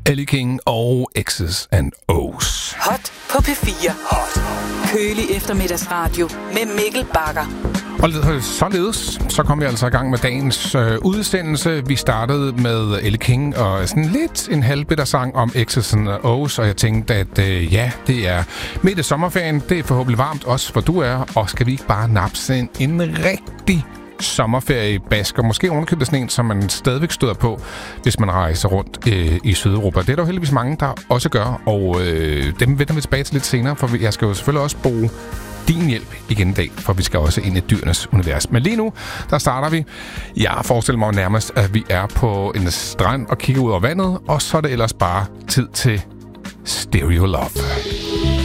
Ellie King og X's and O's. Hot på P4. Hot. Kølig eftermiddagsradio med Mikkel Bagger. Og således, så kom vi altså i gang med dagens udsendelse. Vi startede med Ellie King og sådan lidt en halvbitter sang om X's and O's, og jeg tænkte, at ja, det er midt i sommerferien. Det er forhåbentlig varmt, også hvor du er, og skal vi ikke bare napse en rigtig sommerferiebasker, måske ovenikøbet sådan en, som man stadigvæk støder på, hvis man rejser rundt i Sydeuropa. Det er der jo heldigvis mange, der også gør, og dem vender vi tilbage til lidt senere, for jeg skal jo selvfølgelig også bruge din hjælp igen i dag, for vi skal også ind i dyrenes univers. Men lige nu, der starter vi. Jeg forestiller mig nærmest, at vi er på en strand og kigger ud over vandet, og så er det ellers bare tid til Stereo Love.